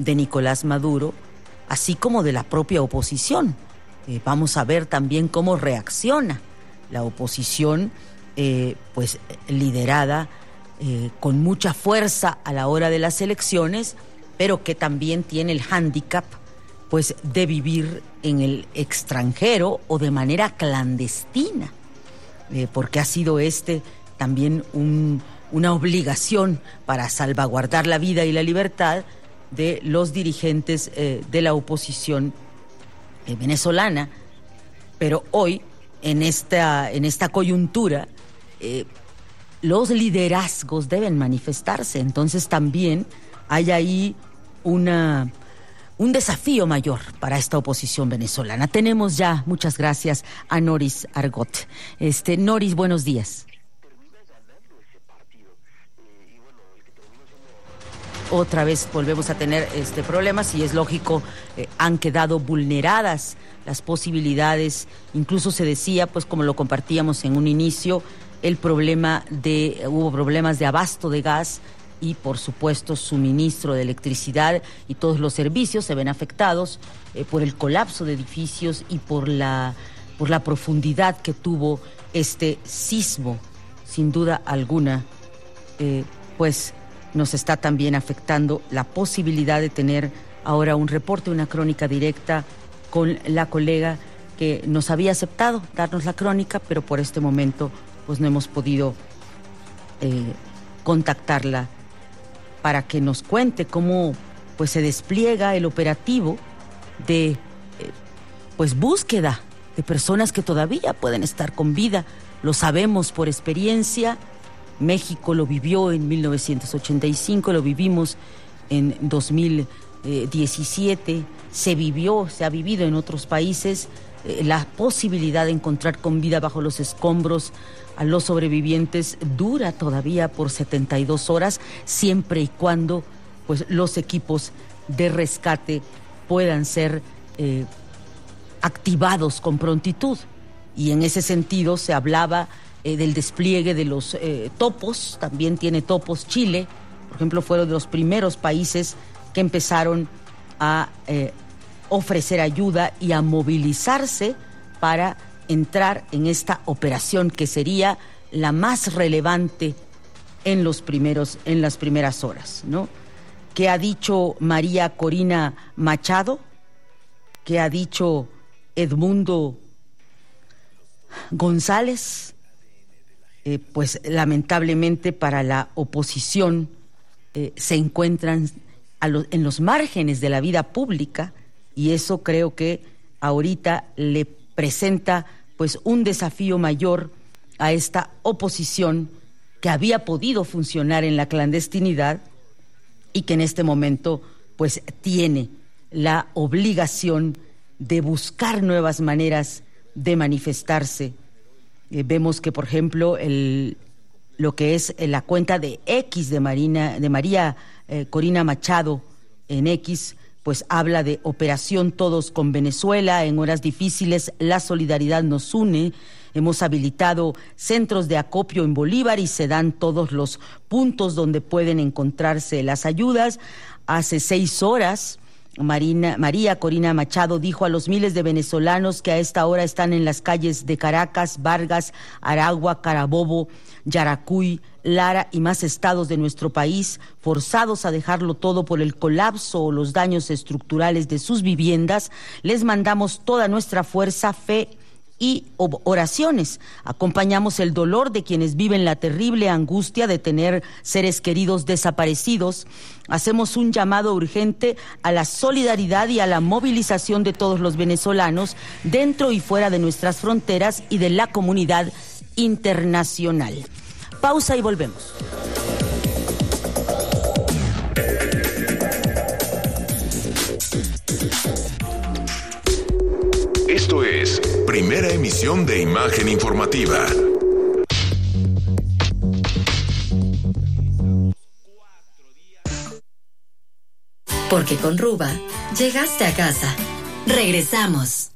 de Nicolás Maduro, así como de la propia oposición. Vamos a ver también cómo reacciona la oposición, pues liderada con mucha fuerza a la hora de las elecciones, pero que también tiene el hándicap pues de vivir en el extranjero o de manera clandestina, porque ha sido también una obligación para salvaguardar la vida y la libertad de los dirigentes de la oposición venezolana. Pero hoy, en esta coyuntura, los liderazgos deben manifestarse. Entonces también hay ahí un desafío mayor para esta oposición venezolana. Tenemos ya, muchas gracias, a Noris Argot. Noris, buenos días. Otra vez volvemos a tener problemas y es lógico, han quedado vulneradas las posibilidades. Incluso se decía, pues como lo compartíamos en un inicio, hubo problemas de abasto de gas y por supuesto suministro de electricidad, y todos los servicios se ven afectados por el colapso de edificios y por la profundidad que tuvo este sismo. Sin duda alguna, pues nos está también afectando la posibilidad de tener ahora un reporte, una crónica directa con la colega que nos había aceptado darnos la crónica, pero por este momento pues no hemos podido contactarla para que nos cuente cómo pues se despliega el operativo de pues búsqueda de personas que todavía pueden estar con vida. Lo sabemos por experiencia. México lo vivió en 1985, lo vivimos en 2017, se ha vivido en otros países la posibilidad de encontrar con vida bajo los escombros a los sobrevivientes dura todavía por 72 horas, siempre y cuando pues los equipos de rescate puedan ser activados con prontitud. Y en ese sentido se hablaba del despliegue de los topos. También tiene topos Chile, por ejemplo, fueron de los primeros países que empezaron a ofrecer ayuda y a movilizarse para entrar en esta operación que sería la más relevante en las primeras horas, ¿no? ¿Qué ha dicho María Corina Machado? ¿Qué ha dicho Edmundo González? Pues lamentablemente para la oposición se encuentran en los márgenes de la vida pública, y eso creo que ahorita le presenta pues un desafío mayor a esta oposición que había podido funcionar en la clandestinidad y que en este momento pues tiene la obligación de buscar nuevas maneras de manifestarse. Vemos que, por ejemplo, lo que es la cuenta de X de María Corina Machado en X, pues habla de Operación Todos con Venezuela. En horas difíciles la solidaridad nos une. Hemos habilitado centros de acopio en Bolívar y se dan todos los puntos donde pueden encontrarse las ayudas. Hace 6 horas, María Corina Machado dijo a los miles de venezolanos que a esta hora están en las calles de Caracas, Vargas, Aragua, Carabobo, Yaracuy, Lara y más estados de nuestro país, forzados a dejarlo todo por el colapso o los daños estructurales de sus viviendas, les mandamos toda nuestra fuerza, fe y oraciones. Acompañamos el dolor de quienes viven la terrible angustia de tener seres queridos desaparecidos. Hacemos un llamado urgente a la solidaridad y a la movilización de todos los venezolanos dentro y fuera de nuestras fronteras y de la comunidad internacional. Pausa y volvemos. Esto es Primera Emisión de Imagen Informativa. Porque con Ruba llegaste a casa. Regresamos.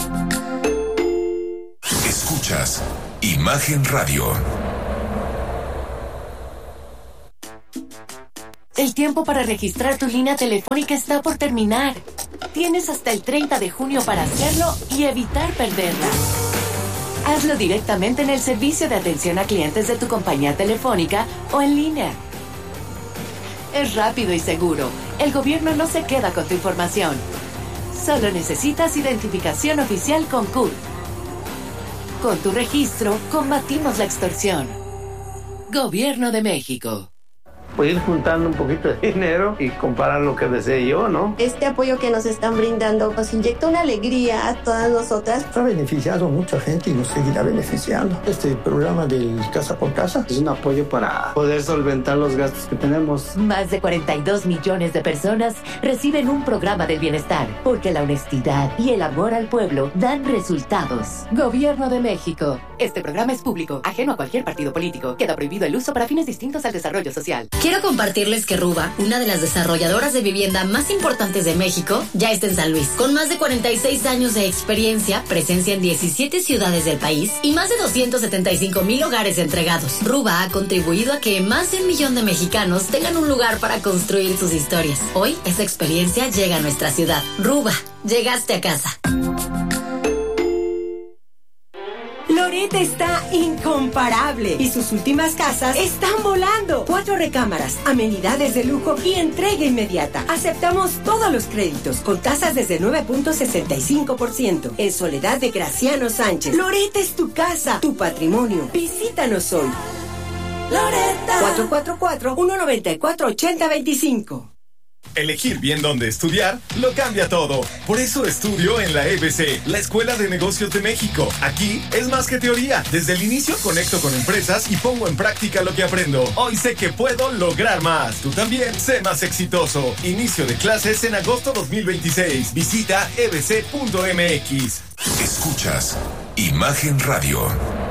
Escuchas Imagen Radio. El tiempo para registrar tu línea telefónica está por terminar. Tienes hasta el 30 de junio para hacerlo y evitar perderla. Hazlo directamente en el servicio de atención a clientes de tu compañía telefónica o en línea. Es rápido y seguro. El gobierno no se queda con tu información. Solo necesitas identificación oficial con CURP. Con tu registro, combatimos la extorsión. Gobierno de México. Voy a ir juntando un poquito de dinero y comprar lo que desee yo, ¿no? Este apoyo que nos están brindando nos inyecta una alegría a todas nosotras. Ha beneficiado a mucha gente y nos seguirá beneficiando. Este programa del Casa por Casa es un apoyo para poder solventar los gastos que tenemos. Más de 42 millones de personas reciben un programa del bienestar, porque la honestidad y el amor al pueblo dan resultados. Gobierno de México. Este programa es público, ajeno a cualquier partido político. Queda prohibido el uso para fines distintos al desarrollo social. Quiero compartirles que Ruba, una de las desarrolladoras de vivienda más importantes de México, ya está en San Luis. Con más de 46 años de experiencia, presencia en 17 ciudades del país y más de 275,000 hogares entregados. Ruba ha contribuido a que más de 1 millón de mexicanos tengan un lugar para construir sus historias. Hoy, esa experiencia llega a nuestra ciudad. Ruba, llegaste a casa. Loret está incomparable y sus últimas casas están volando. 4 recámaras, amenidades de lujo y entrega inmediata. Aceptamos todos los créditos con tasas desde 9.65%. En Soledad de Graciano Sánchez. Loret es tu casa, tu patrimonio. Visítanos hoy. Loretta. 444-194-8025. Elegir bien dónde estudiar lo cambia todo. Por eso estudio en la EBC, la Escuela de Negocios de México. Aquí es más que teoría. Desde el inicio conecto con empresas y pongo en práctica lo que aprendo. Hoy sé que puedo lograr más. Tú también, sé más exitoso. Inicio de clases en agosto 2026. Visita ebc.mx. Escuchas Imagen Radio.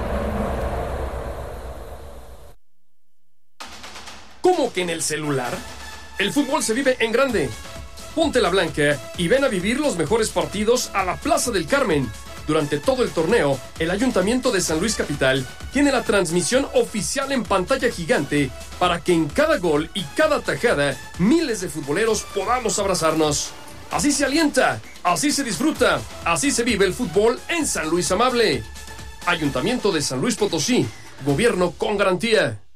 ¿Cómo que en el celular? El fútbol se vive en grande. Ponte la blanca y ven a vivir los mejores partidos a la Plaza del Carmen. Durante todo el torneo, el Ayuntamiento de San Luis Capital tiene la transmisión oficial en pantalla gigante para que en cada gol y cada tajada miles de futboleros podamos abrazarnos. Así se alienta, así se disfruta, así se vive el fútbol en San Luis Amable. Ayuntamiento de San Luis Potosí, gobierno con garantía.